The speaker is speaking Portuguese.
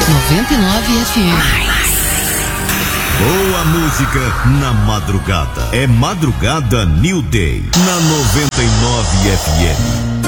99 FM. Boa música na madrugada. É Madrugada New Day na 99 FM.